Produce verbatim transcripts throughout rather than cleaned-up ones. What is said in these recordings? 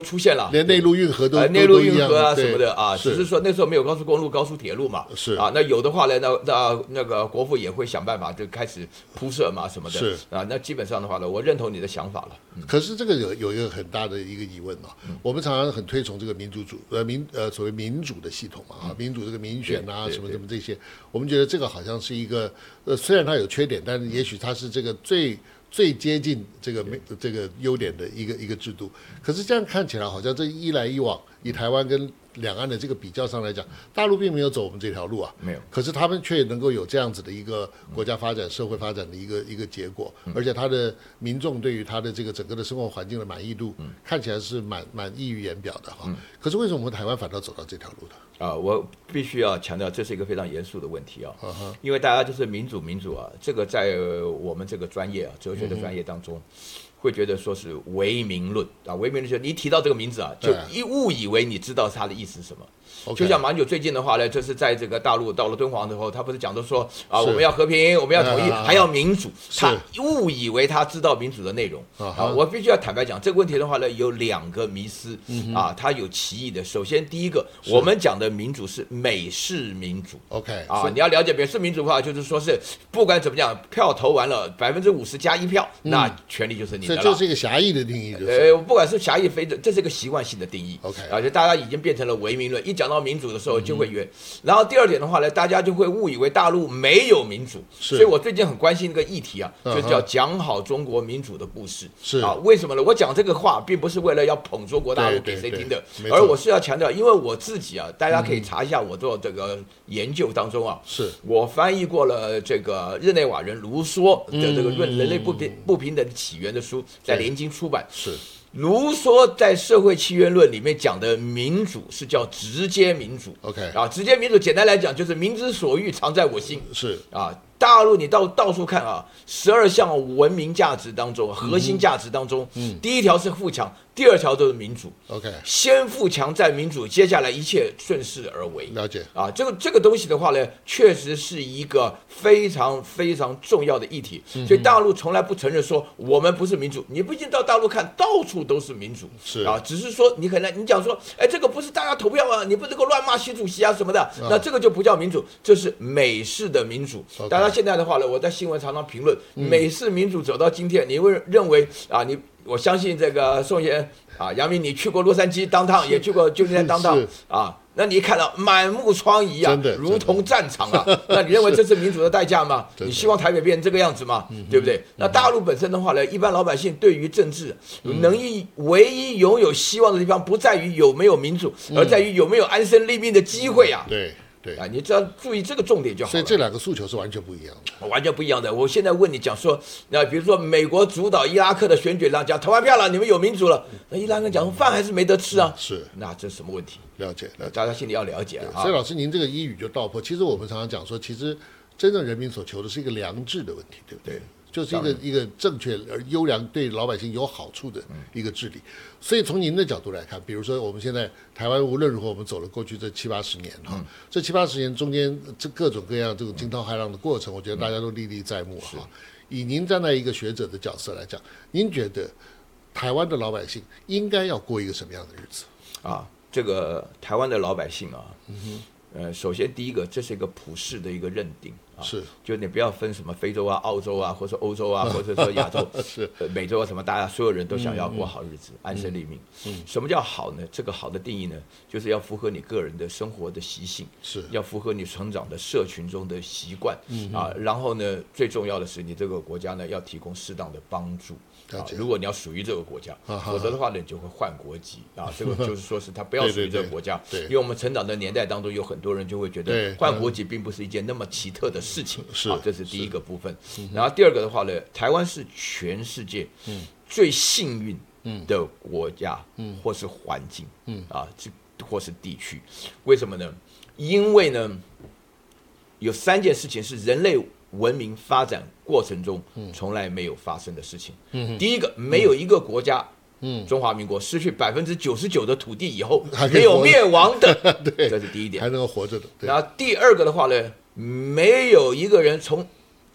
出现了， 连内陆运河都、 呃、内陆运河啊什么的啊，只是说那时候没有高速公路、高速铁路嘛， 是啊，那有的话呢，那那那个国父也会想办法就开始铺设嘛什么的， 是啊，那基本上的话呢，我认同你的想法了。嗯、 可是这个有有一个很大的一个疑问哦，嗯、我们常常很推崇这个民主主呃民呃所谓民主的系统嘛啊，嗯、民主这个民选啊什么什么这些，我们觉得这个好像是一个呃虽然它有缺点，但是也许它是这个最。最接近这个这个优点的一个一个制度，可是这样看起来好像这一来一往，以台湾跟两岸的这个比较上来讲，大陆并没有走我们这条路啊， 没有。 可是他们却能够有这样子的一个国家发展、社会发展的一个一个结果，而且他的民众对于他的这个整个的生活环境的满意度，看起来是蛮蛮溢于言表的哈。可是为什么我们台湾反倒走到这条路的？ 啊，我必须要强调，这是一个非常严肃的问题啊，因为大家就是民主，民主啊，这个在我们这个专业啊，哲学的专业当中，会觉得说是唯名论啊，唯名论就你一提到这个名字啊，就一误以为你知道它的意思是什么。就像马英九最近的话呢，就是在这个大陆到了敦煌之后，他不是讲的说啊，我们要和平，我们要统一，还要民主，他误以为他知道民主的内容啊。我必须要坦白讲，这个问题的话呢，有两个迷思啊，它有歧义的。首先，第一个，我们讲的民主是美式民主 ，OK 啊，你要了解美式民主的话，就是说是不管怎么讲，票投完了百分之五十加一票，那权力就是你的了。 这是一个狭义的定义， 呃，不管是狭义非的，这是一个习惯性的定义 ，OK 啊，就大家已经变成了唯名论，一讲到民主的时候就会约，然后第二点的话呢，大家就会误以为大陆没有民主，所以我最近很关心一个议题啊，就叫讲好中国民主的故事。 是啊，为什么呢？我讲这个话并不是为了要捧中国大陆给谁听的，而我是要强调，因为我自己啊，大家可以查一下我做这个研究当中啊， 是我翻译过了这个日内瓦人卢梭的这个《论人类不平不平等起源》的书，在联经出版。 是。 卢梭在《社会契约论》里面讲的民主是叫直接民主 ，OK 啊，直接民主简单来讲就是民之所欲，常在我心， 是啊。大陆你到到处看啊，十二项文明价值当中，核心价值当中，嗯，第一条是富强，第二条就是民主。 OK， 先富强再民主，接下来一切顺势而为。 了解啊，这个这个东西的话呢，确实是一个非常非常重要的议题。嗯、所以大陆从来不承认说我们不是民主。你不信到大陆看，到处都是民主。 是啊，只是说你可能你讲说，哎，这个不是大家投票啊，你不能够乱骂习主席啊什么的，啊、那这个就不叫民主，这是美式的民主。Okay. 大家现在的话呢，我在新闻常常评论，嗯、美式民主走到今天，你会认为啊，你我相信这个宋贤啊，杨明，你去过洛杉矶当趟，也去过旧金山当趟啊，那你看到满目疮痍啊，如同战场啊，那你认为这是民主的代价吗？你希望台北变成这个样子吗？对不对？嗯、那大陆本身的话呢，一般老百姓对于政治能一唯一拥有希望的地方，不在于有没有民主，而在于有没有安身立命的机会啊。 对。对啊，你只要注意这个重点就好了。 所以这两个诉求是完全不一样的， 完全不一样的。我现在问你讲说，那比如说美国主导伊拉克的选举，让讲投完票了，你们有民主了，那伊拉克讲饭还是没得吃啊？ 是， 那这是什么问题？ 了解，了解， 大家心里要了解啊。 所以老师，您这个一语就道破。其实我们常常讲说，其实真正人民所求的是一个良治的问题，对不对？对，就是一个一个正确而优良、对老百姓有好处的一个治理。所以从您的角度来看，比如说我们现在台湾无论如何，我们走了过去这七八十年哈，嗯、这七八十年中间这各种各样这种惊涛骇浪的过程，我觉得大家都历历在目哈。嗯、以您站在一个学者的角色来讲，您觉得台湾的老百姓应该要过一个什么样的日子啊？这个台湾的老百姓啊，嗯哼。呃，首先第一个，这是一个普世的一个认定啊， 是， 就你不要分什么非洲啊、澳洲啊，或者欧洲啊，或者说亚洲， 是、 呃、美洲啊什么，大家所有人都想要过好日子，嗯、安身立命。嗯，什么叫好呢？这个好的定义呢，就是要符合你个人的生活的习性， 是要符合你成长的社群中的习惯，嗯啊，然后呢，最重要的是你这个国家呢要提供适当的帮助。啊，如果你要属于这个国家，否则的话呢，你就会换国籍啊。这个就是说是他不要属于这个国家， 对对对， 因为我们成长的年代当中，有很多人就会觉得换国籍并不是一件那么奇特的事情，啊，这是第一个部分。然后第二个的话呢，台湾是全世界最幸运的国家，或是环境，啊，这或是地区。为什么呢？因为呢，有三件事情是人类文明发展过程中从来没有发生的事情。嗯、第一个，没有一个国家，嗯、中华民国失去百分之九十九的土地以后没有灭亡的，这是第一点， 还能够活着的。 然后第二个的话呢，没有一个人从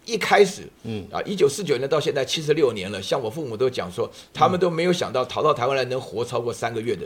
一开始，嗯啊，一九四九年到现在七十六年了，像我父母都讲说，他们都没有想到逃到台湾来能活超过三个月的，